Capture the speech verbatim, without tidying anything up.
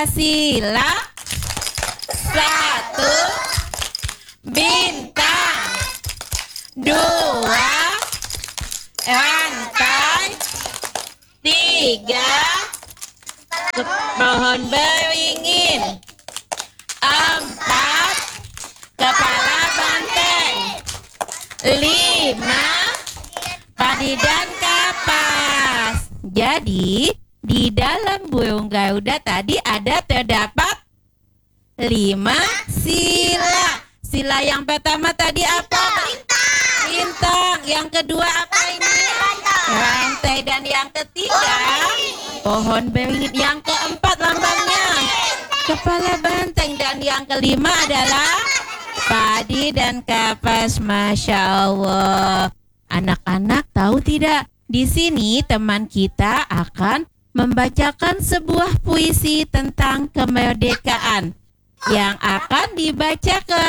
Pancasila. Satu, bintang. Dua, rantai. Tiga, pohon beringin. Empat, kepala banteng. Lima, padi dan kapas. Jadi di dalam burung Garuda tadi ada terdapat lima sila. Sila yang pertama tadi apa? Bintang. Yang kedua apa ini? Rantai. Dan yang ketiga pohon beringin. Yang keempat lambangnya kepala banteng. Dan yang kelima adalah padi dan kapas. Masya Allah. Anak-anak tahu tidak? Di sini teman kita akan membacakan sebuah puisi tentang kemerdekaan yang akan dibacakan